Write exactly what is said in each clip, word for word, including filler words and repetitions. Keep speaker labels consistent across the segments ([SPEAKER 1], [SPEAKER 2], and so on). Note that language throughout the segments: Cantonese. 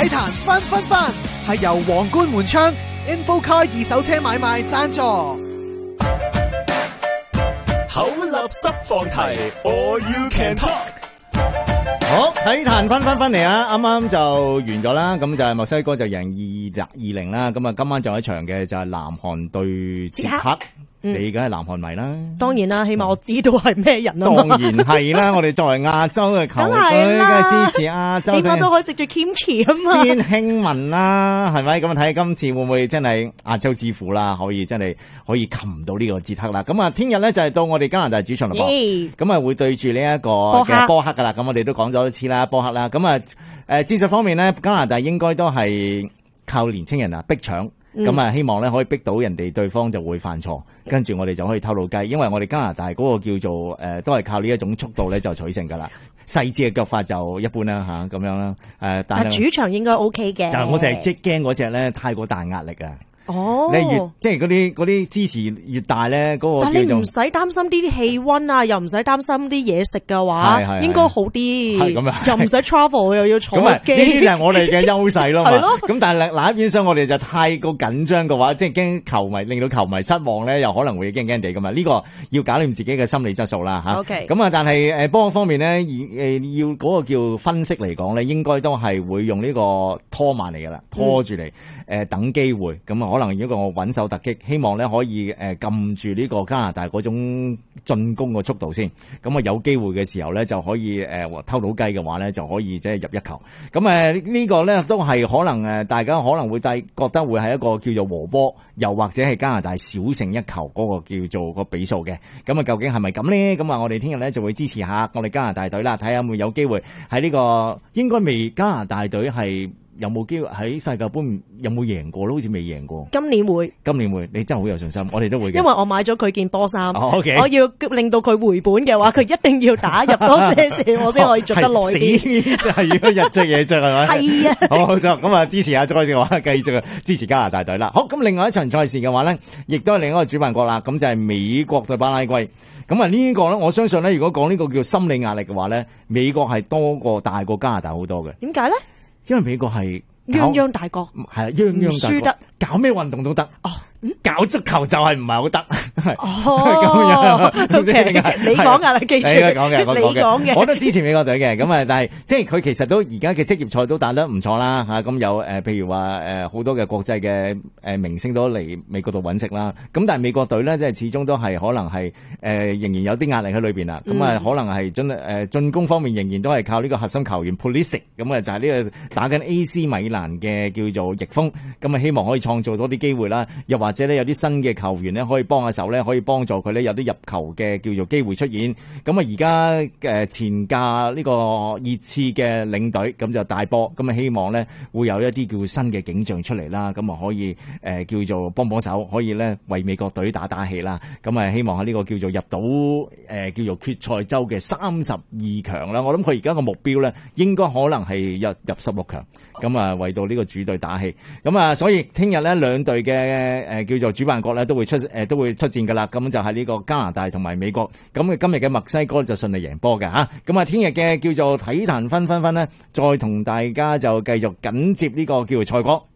[SPEAKER 1] 體壇分分分係由皇冠門窗 InfoCar 二手車買賣贊助。
[SPEAKER 2] 口立濕放題 All You Can Talk。
[SPEAKER 3] 好，體壇分分分嚟啊！啱啱就完咗啦，咁就係墨西哥就贏二二零啦。咁啊，今晚仲有一場嘅就係南韓對捷克。嗯、你梗係南韓迷啦，
[SPEAKER 4] 當然啦，起碼我知道係咩人啊嘛。
[SPEAKER 3] 當然係啦，我哋作為亞洲嘅球隊，梗係支持亞洲，
[SPEAKER 4] 起碼都可以食住 kimchi 啊嘛。
[SPEAKER 3] 先興民啦，係咪？咁睇今次會唔會真係亞洲之父啦？可以真係可以擒到呢個捷克啦。咁啊，聽日咧就係到我哋加拿大主場啦噃，咁啊會對住呢一個嘅波克噶啦。咁我哋都講咗一次啦，波克啦。咁啊，誒戰術方面咧，加拿大應該都係靠年青人啊逼搶。咁、嗯、啊，希望咧可以逼到人哋對方就會犯錯，跟住我哋就可以偷到雞，因為我哋加拿大嗰個叫做誒、呃，都係靠呢一種速度咧就取勝噶啦，細緻嘅腳法就一般啦吓，咁樣啦，誒、呃，但係
[SPEAKER 4] 主場應該 O K 嘅。
[SPEAKER 3] 就我就係即驚嗰隻咧太過大壓力啊！
[SPEAKER 4] 哦，
[SPEAKER 3] 你越即係嗰啲嗰啲支持越大咧，嗰、那個
[SPEAKER 4] 但你唔使擔心啲氣溫啊，又唔使擔心啲嘢食嘅話，是是是應該好啲。係咁啊，又唔使 travel 又要坐機。咁啊，呢啲就係我哋嘅優勢咯。係咯。咁但係嗱一邊廂我哋就太過緊張嘅話，即係驚球迷令到球迷失望咧，又可能會驚驚地噶嘛。呢、這個要搞掂自己嘅心理質素啦吓。 OK。
[SPEAKER 3] 咁啊，但係誒波方面咧，誒要嗰個叫分析嚟講咧，應該都係會用呢個拖慢嚟噶啦，拖住嚟誒等機會。咁啊，可能一個穩守突擊，希望咧可以誒撳住呢個加拿大嗰種進攻嘅速度先。咁啊有機會嘅時候咧就可以誒偷到雞嘅話咧就可以即係入一球。咁誒呢個咧都係可能誒大家可能會覺得會係一個叫做和波，又或者係加拿大小勝一球嗰個叫做個比數嘅。咁啊究竟係咪咁咧？咁啊我哋聽日咧就會支持下我哋加拿大隊啦，睇下會唔會有機會喺呢個應該未加拿大隊係。有冇機會喺世界盃有冇贏過咯？好似未贏過。
[SPEAKER 4] 今年會，
[SPEAKER 3] 今年會，你真係好有信心，我哋都會嘅。
[SPEAKER 4] 因為我買咗佢件波衫，
[SPEAKER 3] 哦 okay、
[SPEAKER 4] 我要令到佢回本嘅話，佢一定要打入多些些，我先可以着得耐啲。
[SPEAKER 3] 真係要日着夜着係咪？
[SPEAKER 4] 係啊。
[SPEAKER 3] 好，好咗，咁啊支持下賽事嘅話，繼續支持加拿大隊啦。好，咁另外一場賽事嘅話咧，亦都係另一個主辦國啦，咁就係美國對巴拉圭。咁啊呢個咧，我相信咧，如果講呢個叫心理壓力嘅話咧，美國係多過大過加拿大好多嘅。
[SPEAKER 4] 點解咧？因
[SPEAKER 3] 為美國係。
[SPEAKER 4] 泱泱大國
[SPEAKER 3] 係啊，泱泱大國，輸得搞咩運動都得哦。搞足球就係唔係好得，
[SPEAKER 4] 哦，咁樣你講噶啦，記住，
[SPEAKER 3] 你講嘅，我講
[SPEAKER 4] 嘅，
[SPEAKER 3] 我都支持美國隊嘅。咁啊，但係即係佢其實都而家嘅職業賽都打得唔錯啦吓。咁有誒，譬如話誒好多嘅國際嘅誒明星都嚟美國度揾食啦。咁但係美國隊咧，即係始終都係可能係誒仍然有啲壓力喺裏邊啦。咁啊，可能係進誒進攻方面仍然都係靠呢個核心球員 Pulisic。咁啊，就係呢個打緊 A C 米蘭嘅叫做翼鋒。咁啊，希望可以創造多啲機會啦。又或者咧有啲新嘅球員咧可以幫下手咧，可以幫助佢咧有啲入球嘅叫做機會出現。咁啊而家誒前架呢個熱刺嘅領隊咁就大波，咁啊希望咧會有一啲叫新嘅景象出嚟啦，咁啊可以誒叫做幫幫手，可以咧為美國隊打打氣啦。咁啊希望喺呢個叫做入到誒叫做決賽周嘅三十二強啦。我諗佢而家個目標咧應該可能係入入十六強，咁啊為到呢個主隊打氣。咁啊所以聽日咧兩隊嘅誒叫做主辦國咧都會出誒都會出戰噶啦，咁就係呢個加拿大同埋美國。咁今日嘅墨西哥就順利贏波嘅吓，咁啊聽日嘅叫做體壇分分分咧，再同大家就繼續緊接呢個叫做賽果。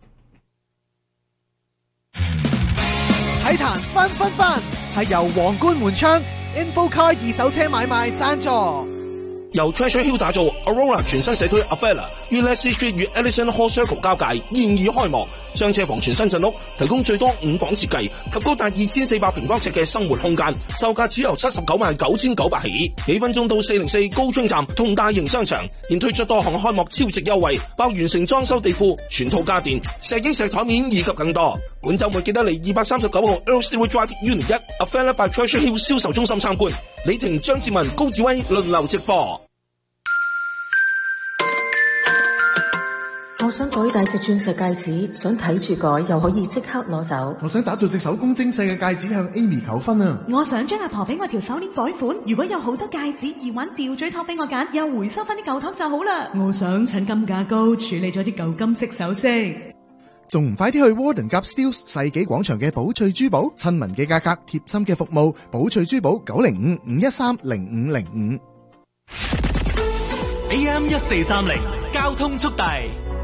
[SPEAKER 1] 體壇分分分係由皇冠門窗 InfoCar 二手車買賣贊助。
[SPEAKER 2] 由 Treasure Hill 打造 Aurora 全新社區 Avella 於 Leslie Street 與 Ellison Hall Circle 交界現已開幕，雙車房全新鎮屋，提供最多五房設計及高達二千四百平方尺嘅生活空間，售價只由七十九萬九千九百起，幾分鐘到四零四高中站同大型商場，現推出多項開幕超值優惠，包完成裝修地庫、全套家電、石英石台面以及更多。本週末記得嚟二百三十九號 Earl Stewart Drive Unit 一 Avella by Treasure Hill 銷售中心參觀。李婷、張志文、高志威輪流直播。
[SPEAKER 5] 我想改大隻鑽石戒指，想睇住改又可以即刻攞走。
[SPEAKER 6] 我想打造隻手工精細嘅戒指向 Amy 求婚啊！
[SPEAKER 7] 我想將阿婆俾我條手鏈改款，如果有好多戒指耳環吊墜托俾我揀，又回收翻啲舊托就好啦。
[SPEAKER 8] 我想趁金價高處理咗啲舊金飾首飾。
[SPEAKER 6] 仲唔快啲去 Warden Gap Steels 世紀廣場嘅寶翠珠寶，親民嘅價格，貼心嘅服務，寶翠珠寶九零五五一三零五零五。
[SPEAKER 9] A M 一四三零交通速遞。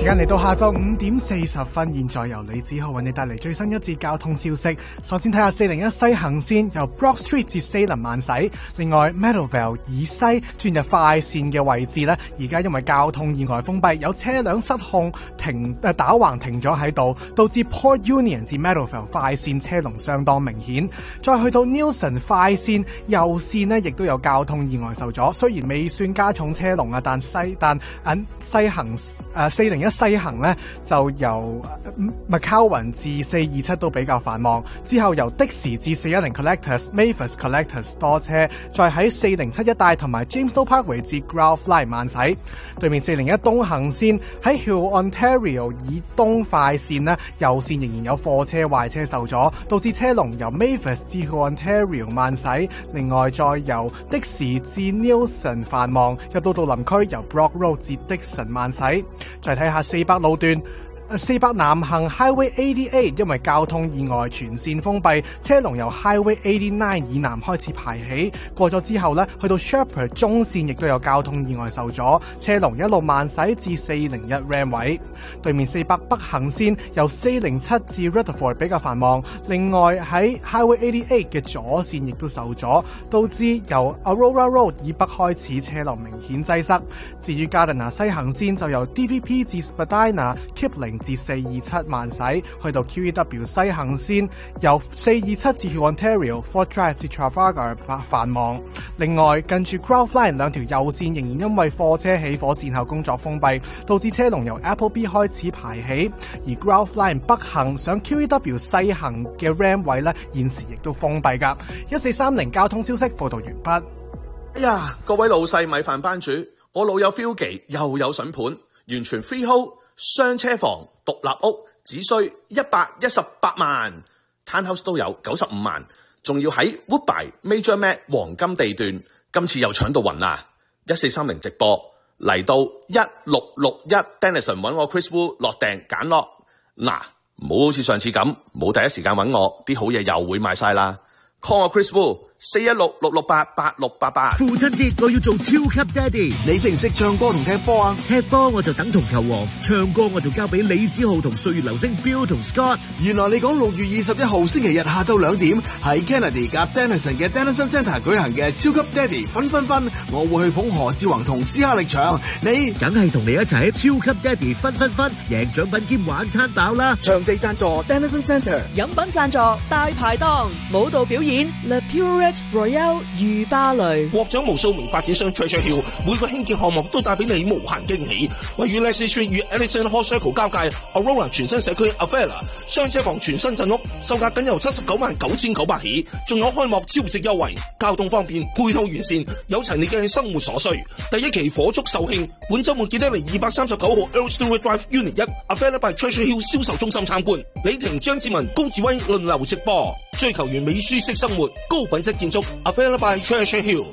[SPEAKER 1] 時間嚟到下晝五點四十分，現在由李子浩為你帶嚟最新一節交通消息。首先睇下四零一西行線由 Brock Street 至西林慢駛，另外 Meadowvale 以西轉入快線嘅位置呢，而家因為交通意外封閉，有車輛失控停誒打橫停咗喺度，導致 Port Union 至 Meadowvale 快線車龍相當明顯。再去到 Nelson 快線右線呢，亦都有交通意外受阻，雖然未算加重車龍啊，但西但誒西行誒四零一西行呢，就由 McCowan 至四二七都比較繁忙，之後由的士至四一零 Collectors、Mavis Collectors 多車，再喺四零七一帶同埋 Jamestown Parkway 至 Grove Line 慢駛。對面四零一東行線喺 Hill Ontario 以東快線呢，右線仍然有貨車壞車受阻，導致車龍由 Mavis 至 Hill Ontario 慢駛。另外再由的士至 Nelson 繁忙，入到杜林區由 Brock Road 至 Dixon 慢駛。再睇下四百路段。四百南行 Highway 八十八因為交通意外全線封閉，車龍由 Highway 八十九以南開始排起，過咗之後呢，去到 Shepherd 中線亦都有交通意外受阻，車龍一路慢駛至四零一 Ram 位。對面四百北行線由四零七至 Rutherford 比較繁忙，另外喺 Highway 八十八嘅左線亦都受阻，導致由 Aurora Road 以北開始車龍明顯擠塞。至於 Gardiner 西行線就由 D V P 至 Spadina、Kipling至四二七慢駛，去到 Q E W 西行線由四二七至 Ontario、Fort Drive 至 Trafalgar 繁忙。另外，近住 Grove Line 兩條右線仍然因為貨車起火線後工作封閉，導致車龍由 Appleby 開始排起。而 Grove Line 北行上 Q E W 西行嘅 Ram 位呢，現時亦都封閉㗎。一四三零交通消息報道完畢。
[SPEAKER 2] 哎呀，各位老細米飯班主，我老友 Philgy 又有筍盤，完全 freehold 雙車房獨立屋，只需一百一十八萬 ，Townhouse 都有九十五萬，仲要喺 Woodbine Major Mac 黃金地段，今次又搶到暈啦！一四三零直播嚟到一六六一 Denison 揾我 Chris Wu 落訂揀落，嗱，唔好好似上次咁冇第一時間揾我，啲好嘢又會賣晒啦。call 我 Chris Wu 四一六六六八八六八八。
[SPEAKER 9] 父親節我要做超級爹哋，你識唔識唱歌同踢波啊？踢波我就等同球王，唱歌我就交俾李子豪同歲月流星 Bill 同 Scott。
[SPEAKER 10] 原來你講六月二十一號星期日下晝兩點喺 Kennedy 夾 Denison 嘅 Denison Centre 舉行嘅超級爹哋分分分，我會去捧何志宏同斯哈力場，你
[SPEAKER 9] 梗係同你一齊喺超級爹哋分分分，贏獎品兼玩餐飽啦！
[SPEAKER 10] 場地贊助 Denison Centre，
[SPEAKER 11] 飲品贊助大排檔，舞蹈表演 Le Purette Royale 御芭蕾，
[SPEAKER 2] 獲獎無數名發展商 Treasure Hill 每個興建項目都帶俾你無限驚喜。位於 Leslie Street 與 Ellison Hall Circle 交界 Aurora 全新社區 Avella 雙車房全新鎮屋，售價僅由七十九萬九千九百起，仲有開幕超值優惠，交通方便，配套完善，有齊你嘅生活所需。第一期火燭售罄，本週末記得嚟二百三十九號 Earl Stewart Drive Unit 一 Avella by Treasure Hill 銷售中心參觀。李婷、張志文、高志威輪流直播，追求完美舒適生活，高品質建築 Avella by Treasure Hill。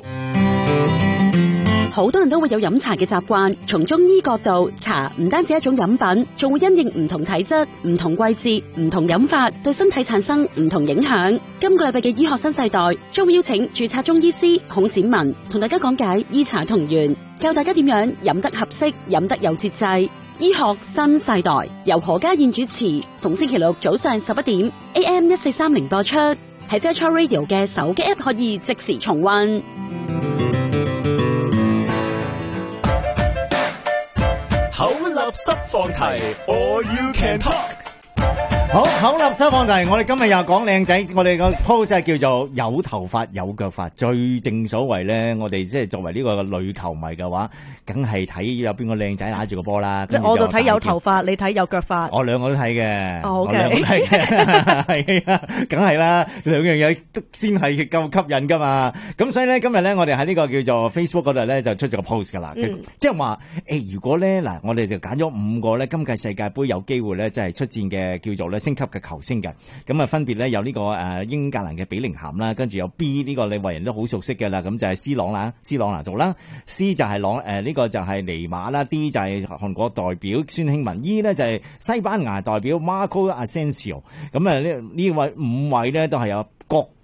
[SPEAKER 12] 好多人都會有飲茶嘅習慣，從中醫角度，茶唔單止一種飲品，仲會因應唔同體質、唔同季節、唔同飲法，對身體產生唔同影響。今個禮拜嘅醫學新世代將會邀請註冊中醫師孔展文同大家講解醫茶同源，教大家點樣飲得合適、飲得有節制。醫學新世代由何家燕主持，逢星期六早上十一點 A M 一四三零播出，喺 Virtual Radio 嘅手機 App 可以即時重溫。
[SPEAKER 13] 口立濕放題 ，All You Can Talk。
[SPEAKER 3] 好，口立濕放題，我哋今日又講靚仔，我哋個 post 係叫做有頭髮有腳髮，最正所謂咧，我哋即係作為呢個女球迷嘅話，梗係睇有邊個靚仔拿住個波啦。
[SPEAKER 4] 即係我就睇有頭髮，你睇有腳髮。
[SPEAKER 3] 我兩個都睇嘅。
[SPEAKER 4] 哦 ，OK。
[SPEAKER 3] 我兩個都睇嘅，係啊，梗係啦，兩樣嘢先係夠吸引噶嘛。咁所以咧，今日咧，我哋喺呢個叫做 Facebook 嗰度咧，就出咗個 post 噶啦。嗯、即係話誒，如果咧嗱，我哋就揀咗五個咧，今屆世界盃有機會咧，即係出戰嘅叫做咧升級嘅球星嘅。咁啊，分別咧有呢個誒英格蘭嘅比寧咸啦，跟住有 B 呢個你為人都好熟悉嘅啦，咁就係 C 朗啦，C 朗拿度啦 ，C 就係朗誒呢、呃這個就係尼馬啦 ，D 就係韓國代表孫興文 ，E 呢就係西班牙代表 Marco Asensio。咁啊呢呢位五位咧都係有各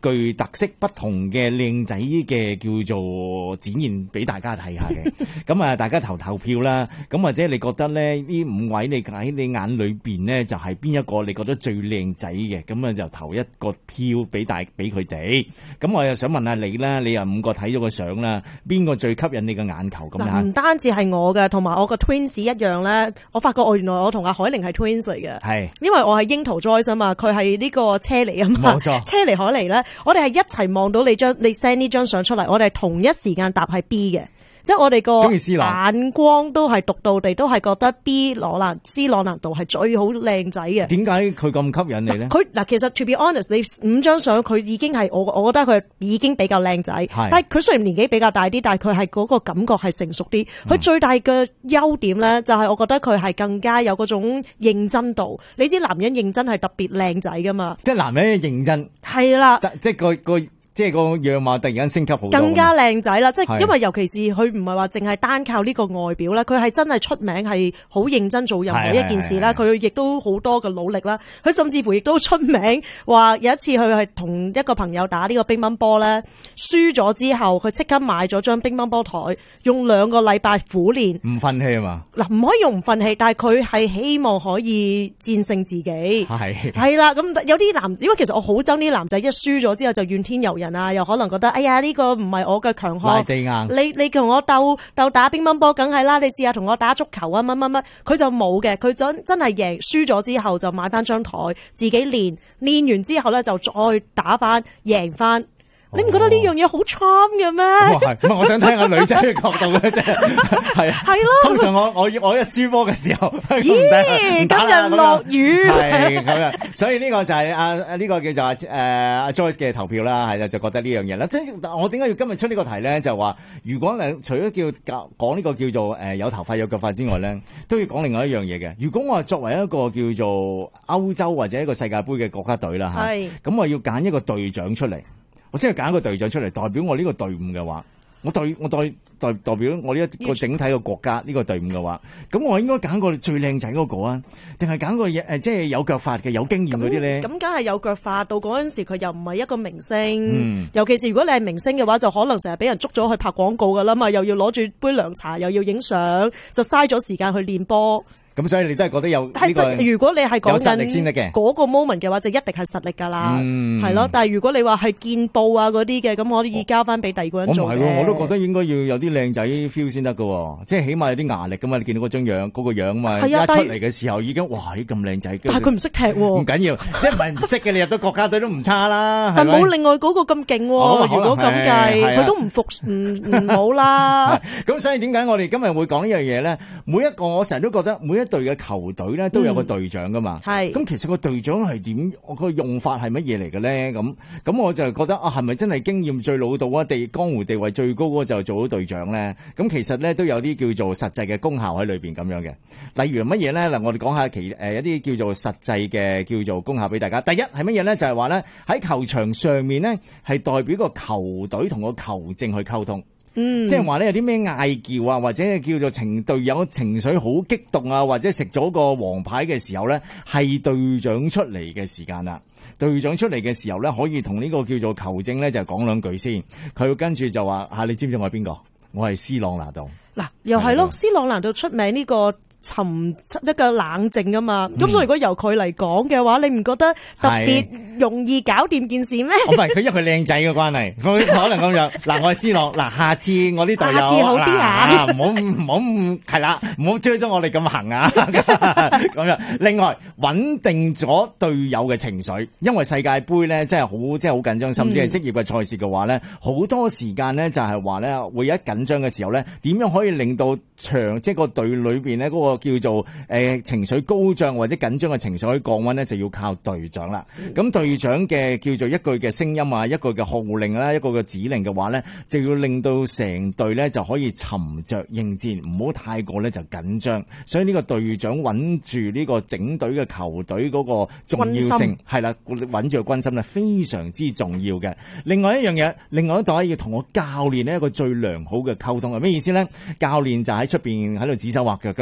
[SPEAKER 3] 具特色不同嘅靚仔嘅叫做展現俾大家睇下嘅。咁啊，大家投投票啦。咁或者你覺得咧呢五位你喺你眼裏邊呢，就係邊一個你覺得最靚仔嘅？咁啊就投一個票俾大俾佢哋。咁我又想問下你啦，你又五個睇咗個相啦，邊個最吸引你嘅眼球咁啊？
[SPEAKER 4] 唔單止係我嘅，同埋我個 twins 一樣咧。我發覺我原來我同阿海玲係 twins 嚟嘅。係，因為我係櫻桃 Joyce 啊嘛，佢係呢個車厘啊嘛。冇錯，車厘海妮咧，我哋係一齊望到你張你 send 呢張相出嚟，我哋係同一時間答係 B 嘅。即係我哋個眼光都係獨到地，都係覺得 B 羅蘭斯朗南度係最好靚仔嘅。點解
[SPEAKER 3] 佢咁吸引你咧？
[SPEAKER 4] 佢嗱，其實 to be honest，你五張相佢已經係我，我覺得佢已經比較靚仔。但係佢雖然年紀比較大啲，但係佢係嗰個感覺係成熟啲。佢、嗯、最大嘅優點咧，就係我覺得佢係更加有嗰種認真度。你知男人認真係特別靚仔噶嘛？
[SPEAKER 3] 即係男人認真係啦，即係個個。即係個樣貌突然間升級好多，
[SPEAKER 4] 更加靚仔啦！即係因為尤其是佢唔係話淨係單靠呢個外表啦，佢係真係出名係好認真做任何一件事啦。佢亦都好多嘅努力啦。佢甚至乎亦都出名話有一次佢係同一個朋友打呢個乒乓波咧，輸咗之後佢即刻買咗張乒乓波台，用兩個禮拜苦練，
[SPEAKER 3] 唔忿氣啊嘛！
[SPEAKER 4] 嗱，唔可以用唔忿氣，但係佢係希望可以戰勝自己。係係啦，咁有啲男，因為其實我好憎啲男仔一輸咗之後就怨天尤人。啊，又可能覺得，哎呀呢、這個唔係我嘅強項，你你同我鬥鬥打乒乓波，梗係啦，你試下同我打足球啊，乜乜乜，佢就冇嘅，佢真真係贏輸咗之後就買翻張台自己練，練完之後咧就再打翻贏翻。你唔覺得呢樣嘢好 charm 嘅咩？
[SPEAKER 3] 係，咁我想聽下女仔嘅角度咧，啫係啊，係咯。通常我我我一輸波嘅時候，
[SPEAKER 4] 咦，今日落雨，
[SPEAKER 3] 係咁樣。所以呢個就係阿阿呢個叫做阿誒阿 Joyce 嘅投票啦，係就覺得呢樣嘢啦。即係我點解要今日出呢個題咧？就話如果你除咗叫講呢個叫做誒有頭髮有腳髮之外咧，都要講另外一樣嘢嘅。如果我係作為一個叫做歐洲或者一個世界盃嘅國家隊啦嚇，咁我要揀一個隊長出嚟。我先係揀一個隊長出嚟代表我呢個隊伍嘅話，我代我代代代表我呢一個整體嘅國家呢個隊伍嘅話，咁我應該揀個最靚仔嗰個啊，定係揀個誒即係有腳法嘅有經驗嗰啲咧？咁梗係有腳法，到嗰陣時佢又唔係一個明星，嗯、尤其是如果你係明星嘅話，就可能成日俾人捉咗去拍廣告噶啦嘛，又要攞住杯涼茶，又要影相，就嘥咗時間去練波。咁所以你都係覺得有呢個如果你係講緊嗰個 moment 嘅話，就一定係實力㗎啦，係咯、嗯。但係如果你話係見報啊嗰啲嘅，咁我可以交翻俾第二個人做嘅。我唔係喎，我都覺得應該要有啲靚仔 feel 先得㗎，即係起碼有啲牙力㗎嘛。你見到嗰張樣嗰、嗰個樣嘛，一出嚟嘅時候已經哇咁靚仔。但係佢唔識踢喎，唔緊要，即係唔係唔識嘅，你入到國家隊都唔差啦。但冇另外嗰個咁勁喎。如果咁計，佢都唔服唔唔好啦。咁所以點解我哋今日會講呢樣嘢咧？每一個我成日都覺得每一隊嘅球隊咧都有個隊長噶嘛，係、嗯、咁其實個隊長係點？我個用法係乜嘢嚟嘅咧？咁咁我就覺得啊，係咪真係經驗最老道啊？地江湖地位最高嗰個就做到隊長咧？咁其實咧都有啲叫做實際嘅功效喺裏邊咁樣嘅。例如乜嘢咧？嗱，我哋講下其誒一啲叫做實際嘅叫做功效俾大家。第一係乜嘢咧？就係話咧喺球場上面咧係代表個球隊同個球證去溝通。嗯，即係話咧有啲咩嗌叫啊，或者叫做情隊友情緒好激動啊，或者食咗個黃牌嘅時候咧，係隊長出嚟嘅時間啦。隊長出嚟嘅時候咧，可以同呢個叫做球證咧就講兩句先，佢跟住就話吓、啊，你知唔知我係邊個？我係斯朗拿度。嗱，又係咯，斯朗拿度出名呢個沉一個冷靜㗎嘛，咁、嗯、所以如果由佢嚟講嘅話，你唔覺得特別容易搞掂件事咩？唔係佢因為佢靚仔嘅關係，佢可能咁樣。嗱，我係斯朗，嗱，下次我啲隊友，下次好啲啊，唔好唔好係啦，唔好追咗我哋咁行啊，咁樣。另外穩定咗隊友嘅情緒，因為世界盃咧真係好，真係好緊張，甚至係職業嘅賽事嘅話咧，好、嗯、多時間咧就係話咧會有一緊張嘅時候咧，點樣可以令到場即係個隊裏邊咧嗰個叫做誒、呃、情緒高漲或者緊張嘅情緒可以降溫咧，就要靠隊長啦。咁、嗯、隊長嘅叫做一句嘅聲音啊，一句嘅號令啦，一個嘅指令嘅話咧，就要令到成隊咧就可以沉着應戰，唔好太過咧就緊張。所以呢個隊長穩住呢個整隊嘅球隊嗰個重要性係啦，穩住個軍心咧非常之重要嘅。另外一樣嘢，另外一度要同我教練呢一個最良好嘅溝通係咩意思咧？教練就喺出邊喺度指手畫腳噶嘛，係咪？ ，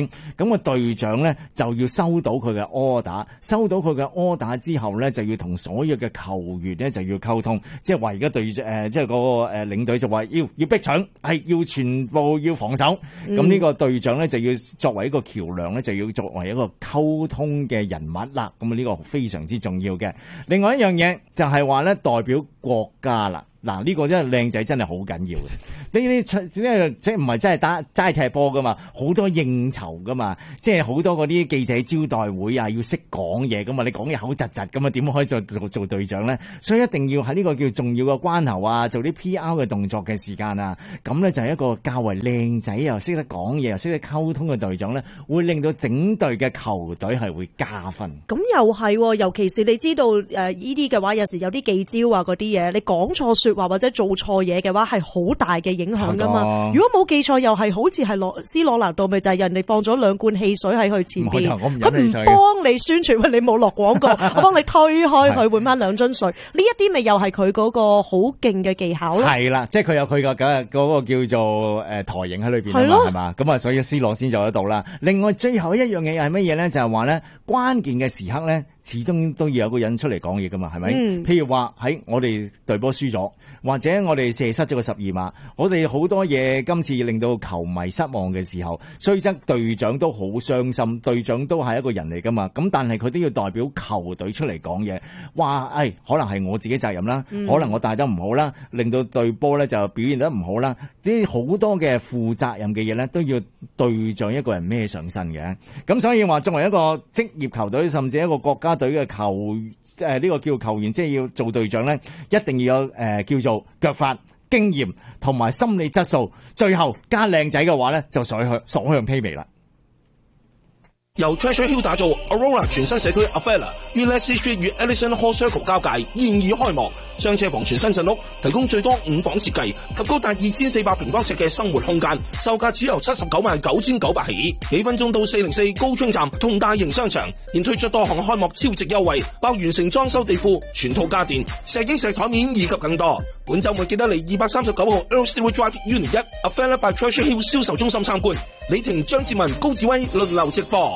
[SPEAKER 3] 咁個隊長咧就要收到佢嘅 order， 收到佢嘅 order 之後咧就要同所有嘅球員咧就要溝通，即係話而家隊誒即係嗰個誒領隊就話要要逼搶，係要全部要防守，咁、嗯、呢個隊長咧就要作為一個橋梁咧，就要作為一個溝通嘅人物啦。咁啊呢個非常之重要嘅。另外一樣嘢就係話咧代表國家啦。嗱，呢個真係靚仔真係好緊要嘅。呢啲即係即係唔係真係打齋踢波噶嘛，好多應酬噶嘛，即係好多嗰啲記者招待會啊，要識講嘢噶嘛。你講嘢口窒窒咁啊，點可以做做做隊長咧？所以一定要喺呢個叫重要嘅關頭啊，做啲 P R 嘅動作嘅時間啊，咁咧就係一個較為靚仔又識得講嘢又識得溝通嘅隊長咧，會令到整隊嘅球隊係會加分。
[SPEAKER 4] 咁又係，尤其是你知道誒呢啲嘅話，有時有啲記招啊嗰啲嘢，你講錯說話或者做錯嘢嘅話，係好大嘅影響噶嘛。如果冇記錯，又係好似係羅斯朗拿度，咪就係人哋放咗兩罐汽水喺佢前邊，佢唔幫你宣傳，喂，你冇落廣告，我幫你推開佢換翻兩樽水，呢一啲咪又係佢嗰個好勁嘅技巧咯。
[SPEAKER 3] 係啦，即係佢有佢個嗰個叫做誒台型喺裏邊啊嘛，係嘛，咁啊，所以斯朗先做得到啦。另外最後一樣嘢係乜嘢咧？就係話咧，關鍵嘅時刻咧，始終都要有個人出嚟講嘢噶嘛，係咪？嗯、譬如話喺我哋隊波輸咗，或者我哋射失咗個十二碼，我哋好多嘢今次令到球迷失望嘅時候，雖則隊長都好傷心，隊長都係一個人嚟噶嘛，咁但係佢都要代表球隊出嚟講嘢，話誒、哎、可能係我自己責任啦，嗯、可能我帶得唔好啦，令到隊波咧就表現得唔好啦，啲好多嘅負責任嘅嘢咧都要隊長一個人孭上身嘅。咁所以話作為一個職業球隊，甚至一個國家隊嘅球誒呢、呃這個叫球員，即係要做隊長咧，一定要有誒、呃、叫做腳法、經驗同埋心理質素，最後加靚仔嘅話咧，就所向所向披靡啦。
[SPEAKER 2] 由 Treasure Hill 打造 Aurora 全新社區 Avella 於 Leslie Street 與 Ellison Hall Circle 交界現已開幕，雙車房全新陣屋，提供最多五房設計及高達二千四百平方尺嘅生活空間，售價只由七十九萬九千九百起，幾分鐘到四零四高昌站同大型商場現推出多項開幕超值優惠，包完成裝修地庫、全套家電、石英石台面以及更多。本周末記得嚟二百三十九號 Earl Stewart Drive Unit 一 Avella by Treasure Hill 銷售中心參觀。李婷、張志文、高志威輪流直播。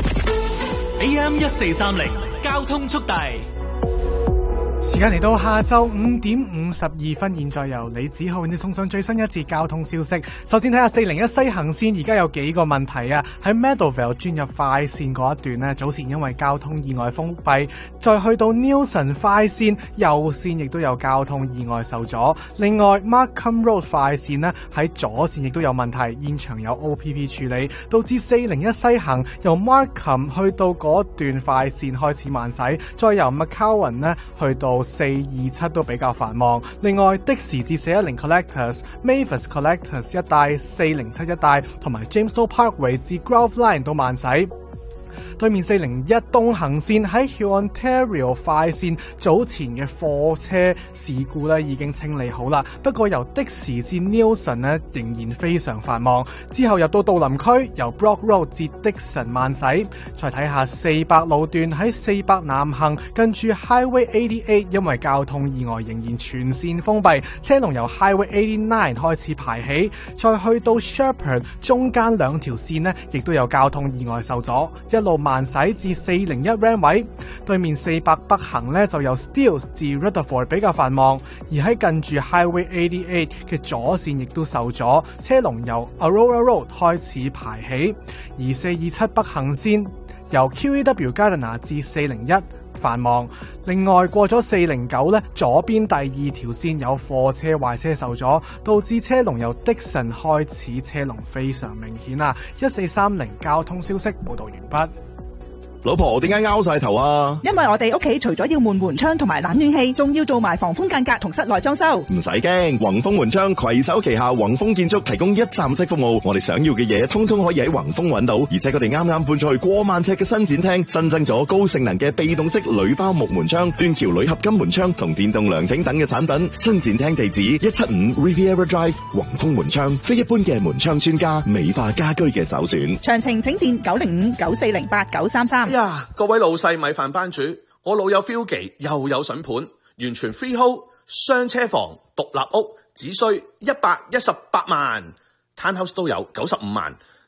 [SPEAKER 13] A M 一四三零交通速遞。
[SPEAKER 1] 時間嚟到下晝五點五十二分，現在由李子浩為你送上最新一節交通消息。首先睇下四零一西行線，而家有幾個問題啊！喺 Meadowvale 轉入快線嗰一段呢，早前因為交通意外封閉，再去到 Nilson 快線右線亦都有交通意外受阻。另外 Markham Road 快線呢，喺左線亦都有問題，現場有 O P P 處理，導致四零一西行由 Markham 去到嗰段快線開始慢駛，再由 McCowan 呢去到四二七都比較繁忙。另外的士至四一零 Collectors、Mavis Collectors 一帶、四零七一帶同埋 Jamestown Parkway 至 Grove Line 都慢駛。對面四零一東行線喺 Ontario 快線早前嘅貨車事故咧已經清理好啦，不過由的士至 Nilson 咧仍然非常繁忙。之後入到杜林區，由 Brock Road 至 Dixon 慢駛。再睇下四百路段喺四百南行，跟住 Highway 八十八因為交通意外仍然全線封閉，車龍由 Highway 八十九開始排起，再去到 Shepherd 中間兩條線呢亦都有交通意外受阻，一路慢駛至四零一 Ramway。對面四百北行呢就由 Steeles 至 Rutherford 比較繁忙，而喺近住 Highway 八十八嘅左線亦都受阻，車龍由 Aurora Road 開始排起，而四二七北行線由 Q E W Gardiner 至四零一繁忙。另外過咗四零九呢，左邊第二條線有貨車壞車受阻，導致車龍由 Dixon 開始，車龍非常明顯啊！一四三零交通消息報道完畢。
[SPEAKER 14] 老婆，點解拗晒頭啊？
[SPEAKER 15] 因為我哋屋企除咗要換門窗同埋冷暖氣，仲要做埋防風間隔同室內裝修。
[SPEAKER 14] 唔使驚，宏豐門窗攜手旗下宏豐建築提供一站式服務，我哋想要嘅嘢通通可以喺宏豐揾到，而且佢哋啱啱搬出去過萬尺嘅新展廳，新增咗高性能嘅被動式鋁包木門窗、斷橋鋁合金門窗同電動涼亭等嘅產品。新展廳地址一七五 Riviera Drive， 宏豐門窗，非一般嘅門窗專家，美化家居嘅首選。
[SPEAKER 15] 詳情請電九零五九四零八九三三。
[SPEAKER 16] 呀，各位老細米飯班主，我老友 Philgy 又有筍盤，完全 freehold 雙車房獨立屋，只需一百一十八萬 ，townhouse 都有九十五萬，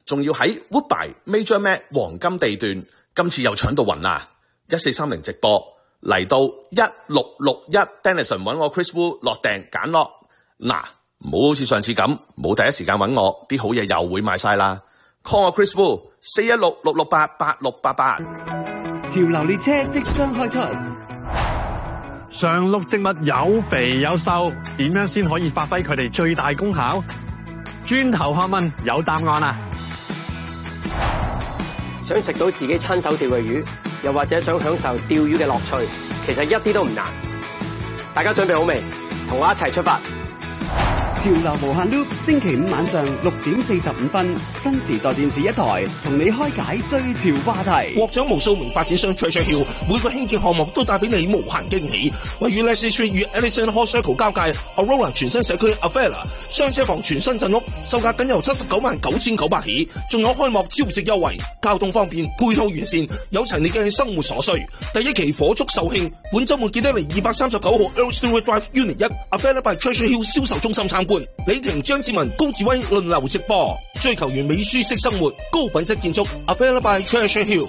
[SPEAKER 16] 仲要喺 Woodbine Major Mac 黃金地段，今次又搶到暈啦！一四三零直播嚟到一六六一 Denison 揾我 Chris Wu 落訂揀落，嗱唔好好似上次咁冇第一時間揾我，啲好嘢又會賣晒啦。call 我 Chris Wu 四一六六六八八六八八。
[SPEAKER 17] 潮流列車即將開出，常綠植物有肥有瘦，點樣先可以發揮佢哋最大功效？轉頭學問有答案啊！
[SPEAKER 18] 想食到自己親手釣嘅魚，又或者想享受釣魚嘅樂趣，其實一啲都唔難。大家準備好未？同我一齊出發！
[SPEAKER 17] 潮流無限 loop， 星期五晚上六點四十五分，新時代電視一台同你開解最潮話題。
[SPEAKER 2] 獲獎無數名發展商 Treasure Hill 每個興建項目都帶俾你無限驚喜。位於 Leslie Street 與 Ellison Hall Circle 交界 Aurora 全新社區 Avella 雙車房全新鎮屋，售價僅由七十九萬九千九百起，仲有開幕超值優惠，交通方便，配套完善，有齊你嘅生活所需。第一期火速售罄，本週末記得嚟二百三十九號 Earl Stewart Drive Unit 一 Avella by Treasure Hill 銷售中心參觀。李婷、張志文、高志威輪流直播，追求完美舒適生活，高品質建築 Avella by Treasure Hill。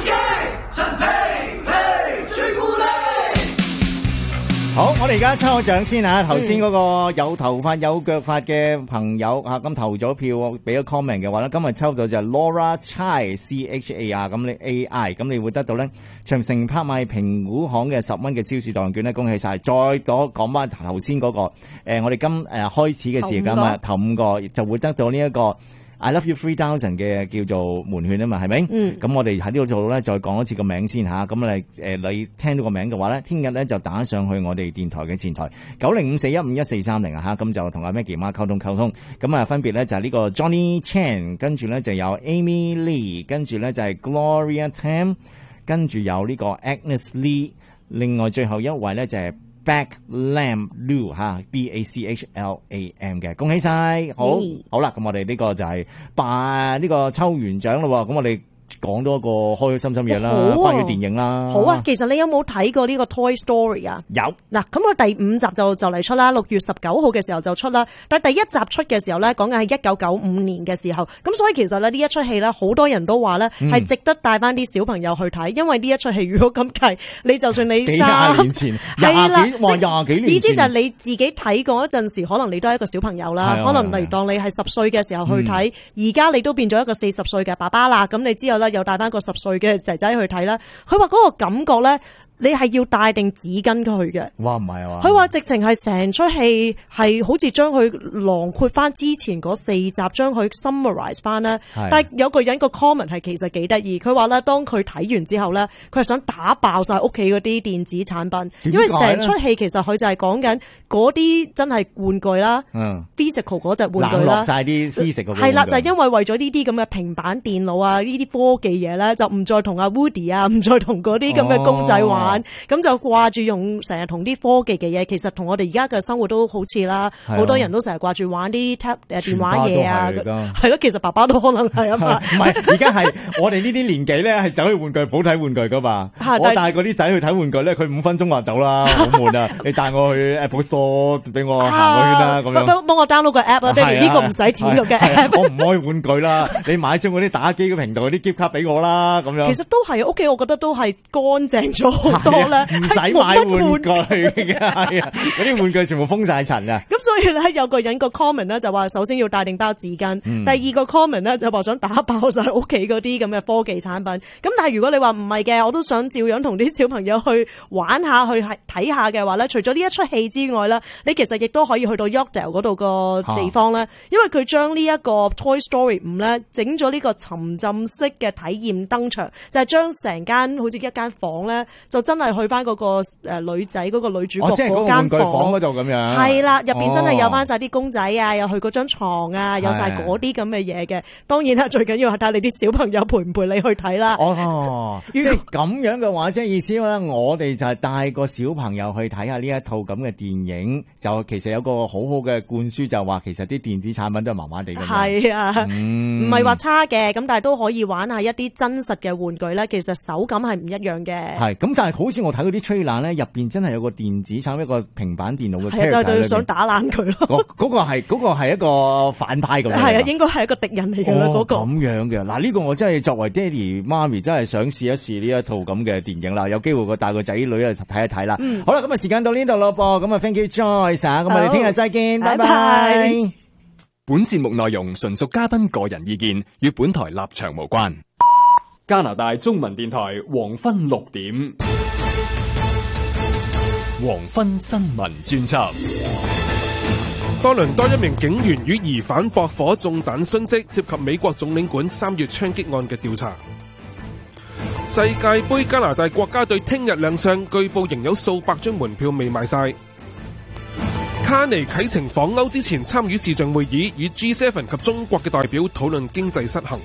[SPEAKER 3] 好，我哋而家抽個獎先啊！頭先嗰個有頭髮有腳髮嘅朋友啊，咁投咗票俾咗 comment 嘅話咧，今日抽到就係 Laura Chai C H A R 咁你 A I， 咁你會得到咧長城拍賣評估行嘅十蚊嘅超市代用券咧，恭喜晒！再多講翻頭先嗰個誒、呃，我哋今誒、呃、開始嘅時間啊，頭五個就會得到呢、這、一個。I Love You three thousand 嘅叫做門券啊嘛，係咪？嗯。咁我哋喺呢度咧，再講一次個名先吓。咁你誒，你聽到個名嘅話咧，聽日咧就打上去我哋電台嘅前台九零五四一五一四三零啊吓。咁就同阿 Maggie 媽溝通溝通。咁啊，分別咧就係呢個 Johnny Chan， 跟住咧就有 Amy Lee， 跟住咧就係 Gloria Tam， 跟住有呢個 Agnes Lee， 另外最後一位咧就係Back Lam Lu 吓 ，B A C H L A M 嘅，恭喜晒，好，嗯、好啦，咁我哋呢個就係辦呢個抽完獎咯，咁我哋。講多個開開心心嘢啦，啊、關於電影啦。
[SPEAKER 4] 好啊，其實你有冇睇過呢個 Toy Story 啊？
[SPEAKER 3] 有。
[SPEAKER 4] 嗱，咁我第五集就就嚟出啦，六月十九號嘅時候就出啦。但係第一集出嘅時候咧，講緊係一九九五年嘅時候，咁所以其實咧呢一出戲咧，好多人都話咧係值得帶翻啲小朋友去睇，因為呢一出戲如果咁計，你就算你
[SPEAKER 3] 幾廿年前，廿幾哇廿幾年前，
[SPEAKER 4] 意思就係你自己睇過一陣時，可能你都係一個小朋友啦，可能嚟當你係十歲嘅時候去睇，而家、嗯、你都變咗一個四十歲嘅爸爸啦，咁你之後咧又帶翻個十歲嘅仔仔去睇啦，佢話嗰個感覺咧。你係要帶定紙巾去嘅。
[SPEAKER 3] 哇，唔係啊！
[SPEAKER 4] 佢話直情係成出戲係好似將佢囊括翻之前嗰四集，將佢 summarize 翻啦。但係有個人個 comment 係其實幾得意，佢話咧當佢睇完之後咧，佢係想打爆晒屋企嗰啲電子產品，因為成出戲其實佢就係講緊嗰啲真係玩具啦、嗯、，physical 嗰隻玩具啦，
[SPEAKER 3] 落晒啲 physical
[SPEAKER 4] 係啦，就係、是、因為為咗呢啲咁嘅平板電腦啊，呢啲科技嘢咧，就唔再同阿 Woody 啊，唔再同嗰啲咁嘅公仔玩。哦咁就掛住用成日同啲科技嘅嘢，其實同我哋而家嘅生活都好似啦。好多人都成日掛住玩啲 tab 誒電話嘢啊，係咯。其實爸爸都可能係啊嘛。唔係，而家係我哋呢啲年紀咧，係走去玩具鋪睇玩具噶嘛。我帶嗰啲仔去睇玩具咧，佢五分鐘話走啦，好悶啊！你帶我去 Apple Store 俾我行個圈啦，咁樣。幫幫我 download 個 app 啊，爹哋呢個唔使錢嘅 app。我唔開玩具啦，你買咗嗰啲打機嘅平台嗰啲 gift 卡俾我啦，咁樣。其實都係屋企，我覺得都係乾淨咗好多啦。唔使買玩具嘅，係啊，嗰啲玩具全部封晒塵啊！咁所以咧，有個人個 comment 咧就話，首先要帶定包紙巾，嗯、第二個 comment 咧就話想打爆晒屋企嗰啲咁嘅科技產品。咁但係如果你話唔係嘅，我都想照樣同啲小朋友去玩下去睇下嘅話咧，除咗呢一出戲之外咧，你其實亦都可以去到 Yorkdale 嗰度個地方咧，啊、因為佢將呢一個 Toy Story 五咧整咗呢個沉浸式嘅體驗登場，就係將成間好似一間房咧，就真係去翻嗰個誒女仔嗰個女主角嗰間房，玩具房嗰度咁樣，係啦，入邊真係有翻晒啲公仔啊，有去嗰張床啊，有晒嗰啲咁嘅嘢嘅。當然啦，最緊要係睇你啲小朋友陪唔陪你去睇啦。哦，即係咁樣嘅話，即係意思咧，我哋就係帶個小朋友去睇下呢一套咁嘅電影，就其實有個好好嘅灌輸，就話其實啲電子產品都係麻麻地嘅。係啊，唔係話差嘅，咁但係都可以玩下一啲真實嘅玩具咧。其實手感係唔一樣嘅。係咁，但係
[SPEAKER 3] 係好似我睇嗰啲 trailer 咧，入邊真係有個電子產一個平板電腦嘅 character
[SPEAKER 4] 係啊，就係想打爛佢咯。
[SPEAKER 3] 嗰個係嗰個係一個反派咁樣。
[SPEAKER 4] 係啊，應該係一個敵人嚟嘅啦。嗰個
[SPEAKER 3] 咁樣嘅嗱，呢個我真係作為爹哋媽咪真係想試一試呢一套咁嘅電影啦。有機會我帶個仔女啊睇一睇啦。嗯、好啦，咁啊時間到呢度咯噃，咁啊 thank you Joyce 啊，咁我哋聽日再見，拜拜。
[SPEAKER 19] 本節目內容純屬嘉賓個人意見，與本台立場無關。
[SPEAKER 13] 加拿大中文電台黃昏六點，黃昏新聞專輯。
[SPEAKER 20] 多倫多一名警員與疑犯駁火中彈殉職，涉及美國總領館三月槍擊案嘅調查。世界盃加拿大國家隊聽日亮相，據報仍有數百張門票未賣晒。卡尼啟程訪歐之前參與視像會議，與 G 七 及中國嘅代表討論經濟失衡。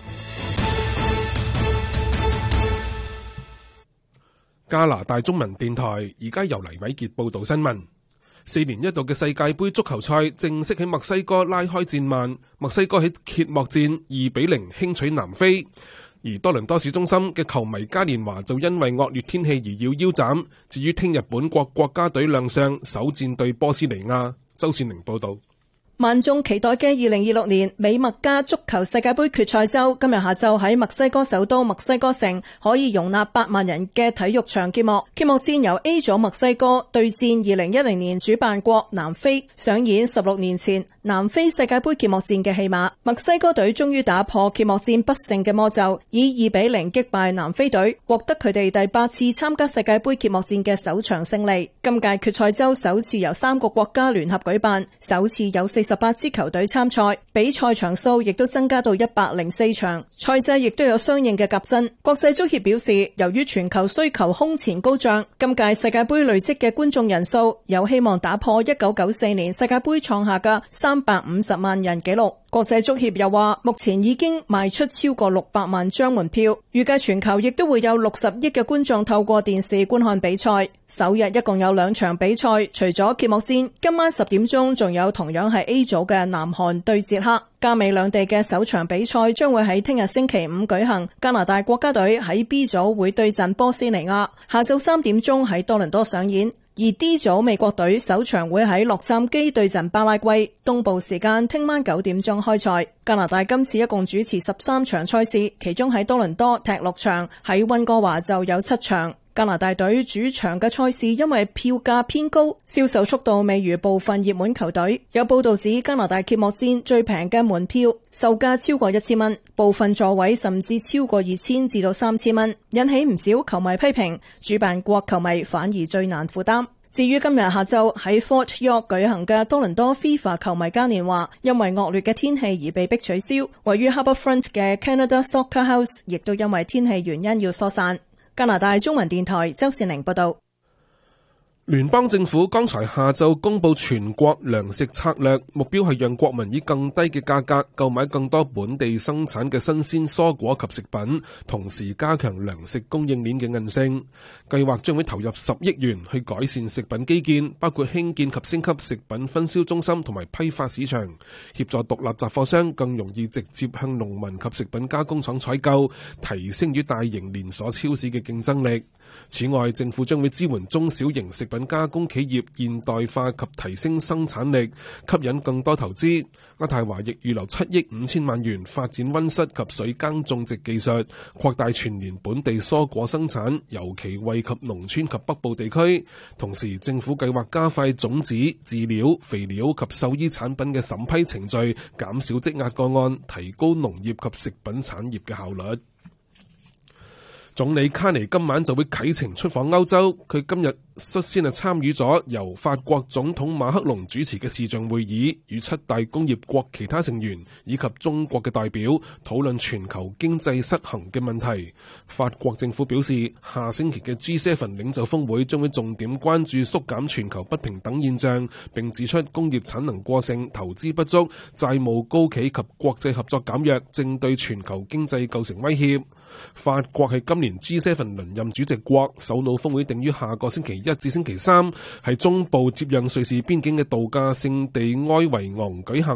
[SPEAKER 20] 加拿大中文電台而家由黎偉傑報道新聞。四年一度嘅世界盃足球賽正式喺墨西哥拉開戰幕，墨西哥喺揭幕戰二比零輕取南非。而多倫多市中心嘅球迷嘉年華就因為惡劣天氣而要腰斬。至於聽日本國國家隊亮相首戰對波斯尼亞。周善寧報道。
[SPEAKER 21] 萬眾期待嘅二零二六年美墨加足球世界盃決賽周今日下晝喺墨西哥首都墨西哥城可以容納八萬人嘅體育場揭幕。揭幕戰由 A 組墨西哥對戰二零一零年主辦國南非，上演十六年前南非世界盃揭幕戰嘅戲碼。墨西哥隊終於打破揭幕戰不勝嘅魔咒，以二比零擊敗南非隊，獲得佢哋第八次參加世界盃揭幕戰嘅首場勝利。今屆決賽周首次由三個國家聯合舉辦，首次有四十八支球隊參賽，比賽場數亦都增加到一百零四場，賽制亦都有相應嘅革新。國際足協表示，由於全球需求空前高漲，今屆世界盃累積嘅觀眾人數有希望打破一九九四年世界盃創下嘅三百五十萬人紀錄。國際足協又話，目前已經賣出超過六百萬張門票，預計全球亦都會有六十億嘅觀眾透過電視觀看比賽。首日一共有兩場比賽，除咗揭幕戰，今晚十點鐘仲有同樣係 A 組嘅南韓對捷克。加美兩地嘅首場比賽將會喺聽日星期五舉行。加拿大國家隊喺 B 組會對陣波斯尼亞，下晝三點鐘喺多倫多上演。而 D 組美國隊首場會喺洛杉磯對陣巴拉圭，東部時間聽晚九點鐘開賽。加拿大今次一共主持十三場賽事，其中喺多倫多踢六場，喺溫哥華就有七場。加拿大隊主場嘅賽事因為票價偏高，銷售速度未如部分熱門球隊。有報道指加拿大揭幕戰最平嘅門票售價超過一千蚊，部分座位甚至超過二千至到三千蚊，引起唔少球迷批評，主辦國球迷反而最難負擔。至於今日下晝喺 Fort York 舉行嘅多倫多 FIFA 球迷嘉年華，因為惡劣嘅天氣而被迫取消。位於 Harbourfront 嘅 Canada Soccer House 亦都因為天氣原因要疏散。加拿大中文電台周善玲報道。
[SPEAKER 20] 聯邦政府剛才下晝公布全國糧食策略，目標係讓國民以更低嘅價格購買更多本地生產嘅新鮮蔬果及食品，同時加強糧食供應鏈嘅韌性。計劃將會投入十億元去改善食品基建，包括興建及升級食品分銷中心同埋批發市場，協助獨立雜貨商更容易直接向農民及食品加工廠採購，提升與大型連鎖超市嘅競爭力。此外，政府將會支援中小型食品加工企業現代化及提升生產力，吸引更多投資。渥太華亦預留七億五千萬元發展溫室及水耕種植技術，擴大全年本地蔬果生產，尤其惠及農村及北部地區。同時，政府計劃加快種子、飼料、肥料及獸醫產品嘅審批程序，減少積壓個案，提高農業及食品產業嘅效率。總理卡尼今晚就會啟程出訪歐洲，佢今日率先係參與咗由法國總統馬克龍主持嘅視像會議，與七大工業國其他成員以及中國嘅代表討論全球經濟失衡嘅問題。法國政府表示，下星期嘅 G 七 領袖峰會將會重點關注縮減全球不平等現象，並指出工業產能過剩、投資不足、債務高企及國際合作減弱正對全球經濟構成威脅。法國係今年 G 七 輪任主席國，首腦峰會定於下個星期一至星期三喺中部接壤瑞士邊境嘅度假勝地埃維昂舉行。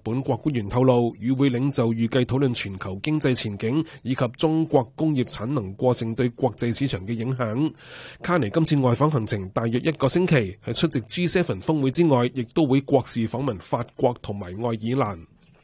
[SPEAKER 20] 本國官員透露，與會領袖預計討論全球經濟前景以及中國工業產能過剩對國際市場嘅影響。卡尼今次外訪行程大約一個星期，喺出席 G 七 峰會之外，亦都會國事訪問法國同埋愛爾蘭。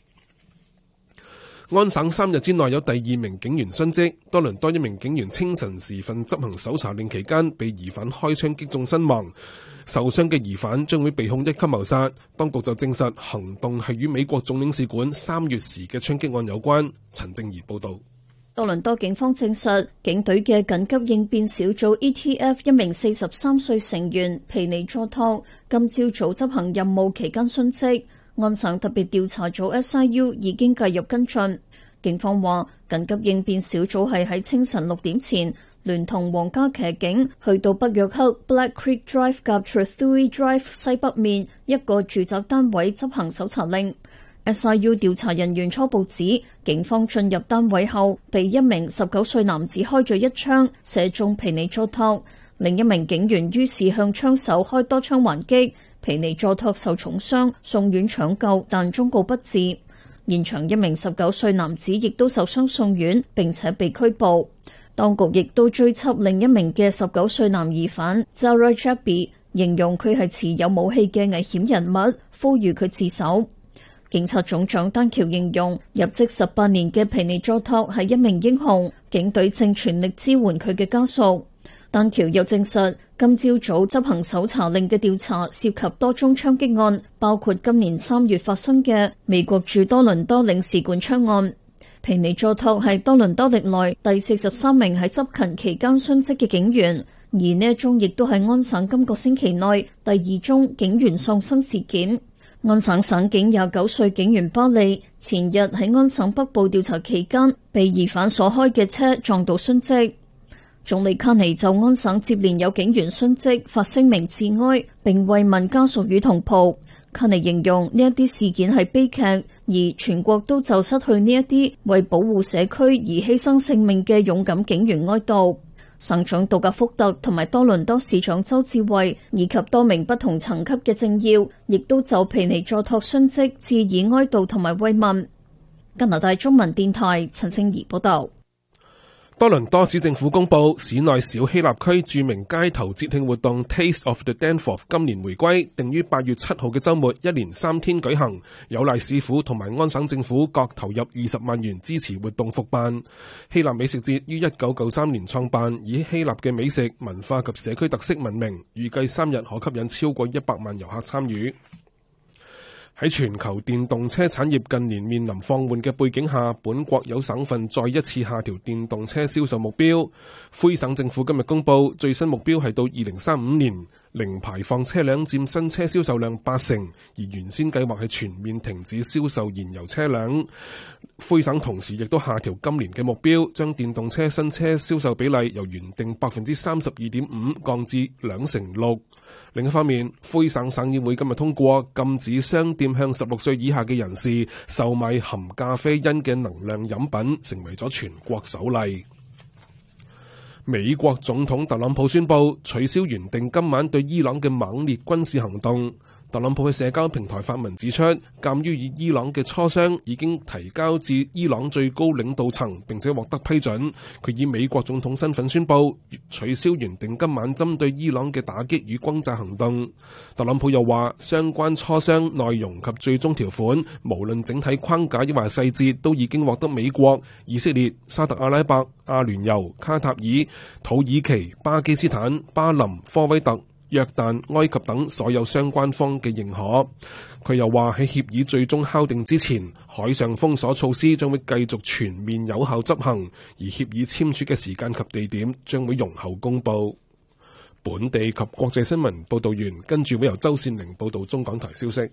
[SPEAKER 20] 安省三日之內有第二名警員殉職，多倫多一名警員清晨時分執行搜查令期間，被疑犯開槍擊中身亡。受傷嘅疑犯將會被控一級謀殺。當局就證實行動係與美國總領事館三月時嘅槍擊案有關。陳正儀報道。
[SPEAKER 5] 多倫多警方證實，警隊嘅緊急應變小組 E T F 一名四十三歲成員皮尼佐托今朝早執行任務期間殉職。安省特別調查組 S I U 已經介入跟進。警方話，緊急應變小組係喺清晨六點前，聯同皇家騎警去到北約克 Black Creek Drive 及 Trethewey Drive 西北面一個住宅單位執行搜查令。S I U 調查人員初步指，警方進入單位後，被一名十九歲男子開咗一槍，射中皮尼佐托。另一名警員於是向槍手開多槍還擊。皮尼佐托受重傷，送院搶救，但終告不治。現場一名十九歲男子亦都受傷送院，並且被拘捕。當局亦都追緝另一名嘅十九歲男疑犯 Zara Jabi， 形容佢係持有武器嘅危險人物，呼籲佢自首。警察總長丹橋形容入職十八年嘅皮尼佐托係一名英雄，警隊正全力支援佢嘅家屬。丹橋又證實，今朝早執行搜查令嘅調查涉及多宗槍擊案，包括今年三月發生嘅美國駐多倫多領事館槍案。皮尼佐托係多倫多歷來第四十三名喺執勤期間殉職嘅警員，而呢一宗亦都係安省今個星期內第二宗警員喪生事件。安省省警廿九歲警員巴利前日喺安省北部調查期間，被疑犯所開嘅車撞到殉職。總理卡尼就安省接連有警員殉職發聲明致哀，並慰問家屬與同袍。卡尼形容呢一啲事件係悲劇，而全國都就失去呢一啲為保護社區而犧牲性命嘅勇敢警員哀悼。省長杜格福特同埋多倫多市長周志偉以及多名不同層級嘅政要，亦都就皮尼佐托殉職致以哀悼同埋慰問。加拿大中文電台陳聖儀報道。
[SPEAKER 20] 多倫多市政府公布，市內小希臘區著名街頭節慶活動 Taste of the Danforth 今年回歸，定於八月七號嘅週末一連三天舉行，有賴市府同埋安省政府各投入二十萬元支持活動復辦。希臘美食節於一九九三年創辦，以希臘嘅美食、文化及社區特色聞名，預計三日可吸引超過一百萬遊客參與。喺全球電動車產業近年面臨放緩嘅背景下，本國有省份再一次下調電動車銷售目標。魁省政府今日公布最新目標係到二零三五年，零排放車輛佔新車銷售量八成，而原先計劃係全面停止銷售燃油車輛。魁省同時亦都下調今年嘅目標，將電動車新車銷售比例由原定百分之三十二點五降至兩成六。另一方面，魁省省議會今日通過禁止商店向十六歲以下嘅人士售賣含咖啡因嘅能量飲品，成為咗全國首例。美國總統特朗普宣布取消原定今晚對伊朗嘅猛烈軍事行動。特朗普喺社交平台發文指出，鑑於與伊朗嘅磋商已經提交至伊朗最高領導層並且獲得批准，佢以美國總統身份宣布取消原定今晚針對伊朗嘅打擊與轟炸行動。特朗普又話，相關磋商內容及最終條款，無論整體框架抑或細節，都已經獲得美國、以色列、沙特阿拉伯、阿聯酋、卡塔爾、土耳其、巴基斯坦、巴林、科威特、約旦、埃及等所有相關方嘅認可。佢又話喺協議最終敲定之前，海上封鎖措施將會繼續全面有效執行，而協議簽署嘅時間及地點將會容後公佈。本地及國際新聞報導完，跟住會由周善玲報導中港台消息。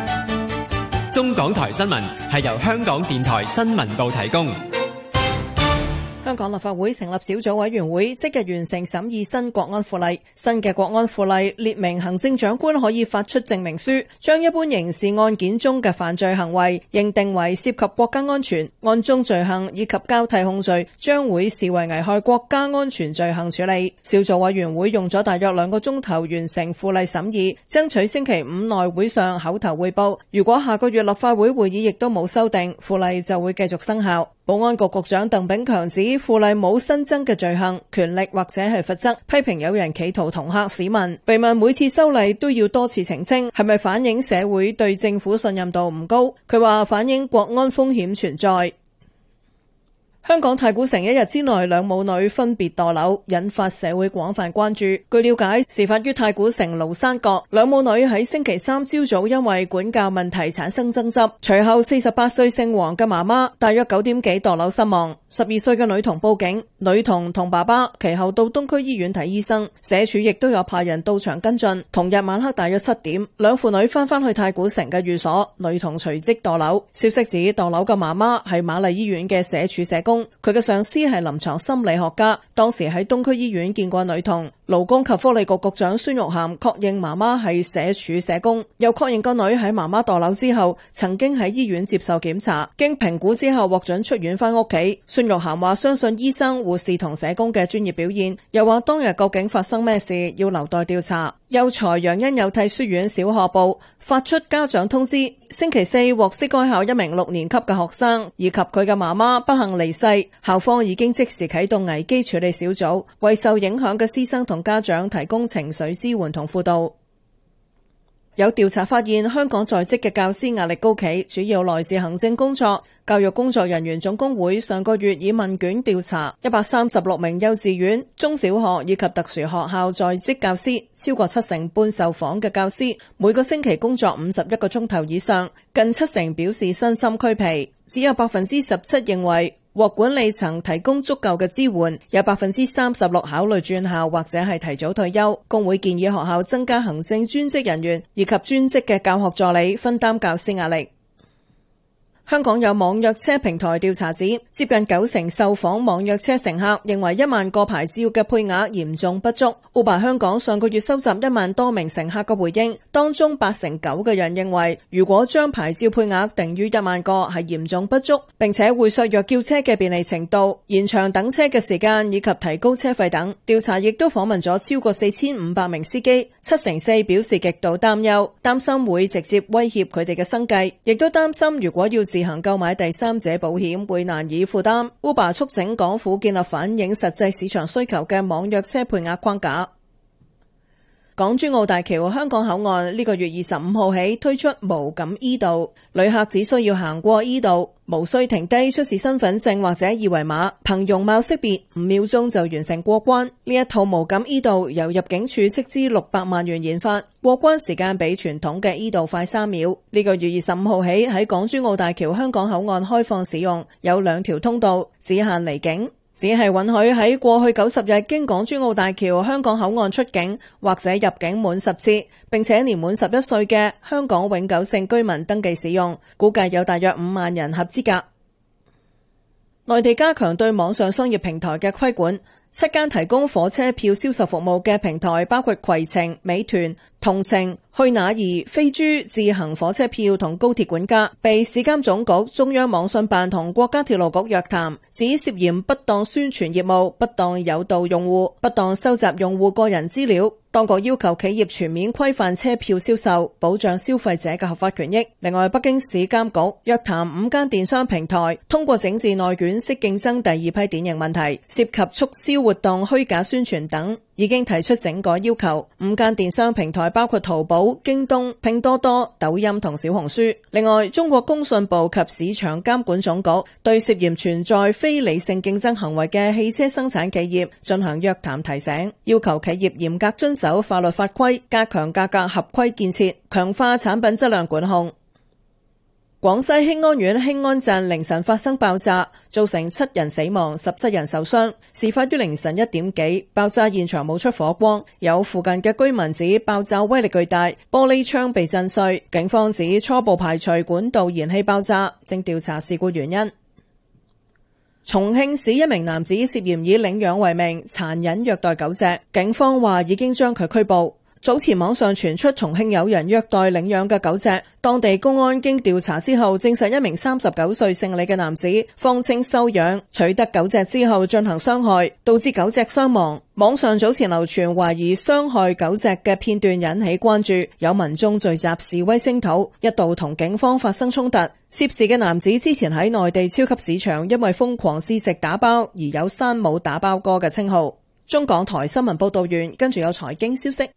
[SPEAKER 22] 中港台新聞係由香港電台新聞部提供。
[SPEAKER 21] 香港立法會成立小組委員會，即日完成審議新國安附例。新嘅國安附例列明行政長官可以發出證明書，將一般刑事案件中嘅犯罪行為認定為涉及國家安全、案中罪行以及交替控罪，將會視為危害國家安全罪行處理。小組委員會用咗大約兩個鐘頭完成附例審議，爭取星期五內會上口頭匯報。如果下個月立法會會議亦都冇修訂，附例就會繼續生效。保安局局長鄧炳強指附例冇新增嘅罪行、權力或者係罰則，批評有人企圖恫嚇市民。被問每次修例都要多次澄清，係咪反映社會對政府信任度唔高？佢話反映國安風險存在。香港太古城一日之內兩母女分別墮樓，引發社會廣泛關注。據了解，事發於太古城廬山閣，兩母女喺星期三朝早因為管教問題產生爭執，隨後四十八歲姓黃嘅媽媽大約九點幾墮樓身亡。十二歲嘅女童報警，女童同爸爸其後到東區醫院睇醫生，社署亦都有派人到場跟進。同日晚黑大約七點，兩父女翻返去太古城嘅寓所，女童隨即墮樓。消息指墮樓嘅媽媽係瑪麗醫院嘅社署社工，佢嘅上司係臨床心理學家，當時喺東區醫院見過女童。勞工及福利局局長孫玉菡確認媽媽係社署社工，又確認個女喺媽媽墮樓之後曾經喺醫院接受檢查，經評估之後獲准出院返屋企。孫玉菡話相信醫生、護士同社工嘅專業表現，又話當日究竟發生咩事要留待調查。幼才楊恩有替書院小學部發出家長通知，星期四獲悉該校一名六年級嘅學生以及佢嘅媽媽不幸離世，校方已經即時啟動危機處理小組，為受影響嘅師生同家長提供情緒支援同輔導。有調查發現，香港在職嘅教師壓力高企，主要來自行政工作。教育工作人員總工會上個月以問卷調查一百三十六名幼稚園、中小學以及特殊學校在職教師，超過七成半受訪嘅教師每個星期工作五十一個鐘頭以上，近七成表示身心俱疲，只有百分之十七認為獲管理層提供足夠嘅支援，有百分之三十六考慮轉校或者係提早退休。工會建議學校增加行政專職人員以及專職嘅教學助理，分擔教師壓力。香港有網約車平台調查指，接近九成受訪網約車乘客認為一萬個牌照嘅配額嚴重不足。Uber 香港上個月收集一萬多名乘客嘅回應，當中八成九嘅人認為，如果將牌照配額定於一萬個係嚴重不足，並且會削弱叫車嘅便利程度，延長等車嘅時間以及提高車費等。調查亦都訪問咗超過四千五百名司機，七成四表示極度擔憂，擔心會直接威脅佢哋嘅生計，亦都擔心如果要自行購買第三者保險會難以負擔。Uber 促請港府建立反映實際市場需求嘅網約車配額框架。港珠澳大橋香港口岸呢個月二十五號起推出無感 E 道，旅客只需要行過 E 道，無需停低出示身份證或者二維碼，憑容貌識別五秒鐘就完成過關。呢一套無感 E 道由入境處斥資六百萬元研發，過關時間比傳統嘅 E 道快三秒。呢個月二十五號起喺港珠澳大橋香港口岸開放使用，有兩條通道，只限離境。只係允許喺過去九十日經港珠澳大橋香港口岸出境或者入境滿十次，並且年滿十一歲嘅香港永久性居民登記使用，估計有大約五萬人合資格。內地加強對網上商業平台嘅規管。七間提供火車票銷售服務嘅平台，包括攜程、美團、同程、去哪兒、飛豬、自行火車票同高鐵管家，被市監總局、中央網信辦同國家鐵路局約談，指涉嫌不當宣傳業務、不當誘導用戶、不當收集用戶個人資料。當局要求企業全面規範車票銷售，保障消費者嘅合法權益。另外，北京市監局約談五間電商平台，通過整治內卷式競爭第二批典型問題，涉及促銷活動、虛假宣傳等，已經提出整改要求。五間電商平台包括淘寶、京東、拼多多、抖音同小紅書。另外，中國工信部及市場監管總局對涉嫌存在非理性競爭行為嘅汽車生產企業進行約談提醒，要求企業嚴格遵守法律法規，加強價格合規建設，強化產品質量管控。廣西興安縣興安鎮凌晨發生爆炸，造成七人死亡、十七人受傷。事發於凌晨一點幾，爆炸現場冒出火光，有附近嘅居民指爆炸威力巨大，玻璃窗被震碎。警方指初步排除管道燃氣爆炸，正調查事故原因。 重慶市一名男子涉嫌以領養為名殘忍虐待狗隻，警方話已經將佢拘捕。早前網上傳出重慶有人虐待領養嘅狗隻，當地公安經調查之後證實一名三十九歲姓李嘅男子謊稱收養取得狗隻之後進行傷害，導致狗隻傷亡。網上早前流傳懷疑傷害狗隻嘅片段引起關注，有民眾聚集示威聲討，一度同警方發生衝突。涉事嘅男子之前喺內地超級市場因為瘋狂試食打包而有山姆打包哥嘅稱號。中港台新聞報道完，跟住有財經消息。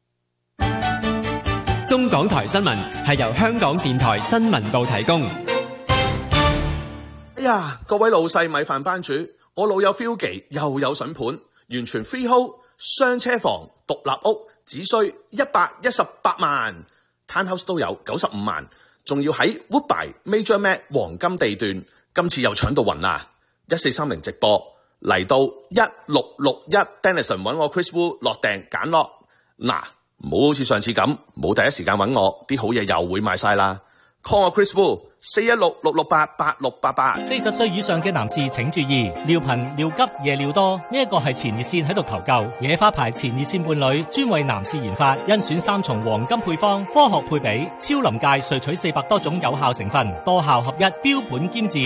[SPEAKER 7] 中港台新聞係由香港電台新聞部提供。
[SPEAKER 16] 哎呀，各位老細米飯班主，我老友 Philgy 又有筍盤，完全 freehold， 雙車房，獨立屋，只需一百一十八萬 ，townhouse 都有九十五萬，仲要喺 Woodbine Major Mac 黃金地段，今次又搶到暈啦！一四三零直播嚟到一六六一 Denison 揾我 Chris Wu 落訂揀落嗱。唔好好似上次咁，冇第一時間揾我，啲好嘢又會賣晒啦。call 我 Chris Wu 四一六六六八八六八八。
[SPEAKER 22] 四十歲以上嘅男士請注意，尿頻、尿急、夜尿多，呢一個係前列腺喺度求救。野花牌前列腺伴侶專為男士研發，甄選三重黃金配方，科學配比，超臨界萃取四百多種有效成分，多效合一，標本兼治。